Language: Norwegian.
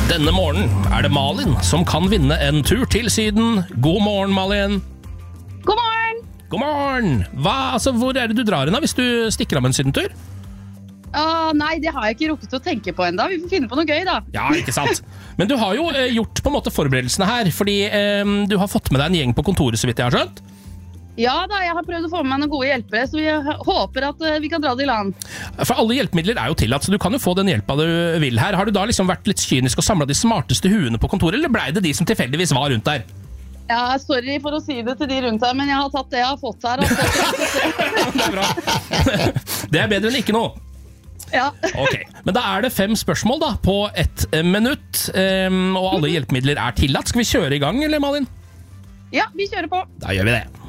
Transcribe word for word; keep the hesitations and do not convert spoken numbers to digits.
Denne morgenen er det Malin som kan vinne en tur til Syden. God morgen, Malin. God morgen! God morgen! Hva, altså, hvor er det du drar inn da, hvis du stikker av med en sydentur? Uh, nei, det har jeg ikke rukket å tenke på enda. Vi får finne på noe gøy da. Ja, ikke sant. Men du har jo eh, gjort på en måte forberedelsene her, fordi eh, du har fått med deg en gjeng på kontoret, så vidt jeg har skjønt. Ja da, jeg har prøvd å få med meg noen gode hjelpere, så vi håper at uh, vi kan dra det i land. For alle hjelpemidler er jo tillatt, så du kan jo få den hjelpa du vil her. Har du da liksom vært litt kynisk og samlet de smarteste huene på kontoret, eller ble det de som tilfeldigvis var rundt der? Ja, sorry for å si det til de rundt her, men jeg har tatt det jeg har fått her. Altså. Det er bra. Det er bedre enn ikke noe. Ja. Ok, men da er det fem spørsmål da, på ett minutt, um, og alle hjelpemidler er tillatt. Skal vi kjøre i gang, eller Malin? Ja, vi kjører på. Da gjør vi det.